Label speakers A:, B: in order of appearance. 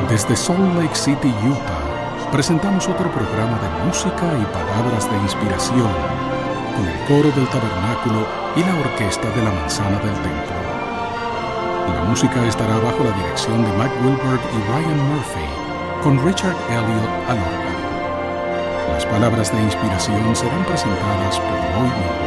A: Desde Salt Lake City, Utah, presentamos otro programa de música y palabras de inspiración, con el coro del tabernáculo y la orquesta de la manzana del templo. La música estará bajo la dirección de Mike Wilberg y Ryan Murphy, con Richard Elliott al órgano. Las palabras de inspiración serán presentadas por Lloyd Miller.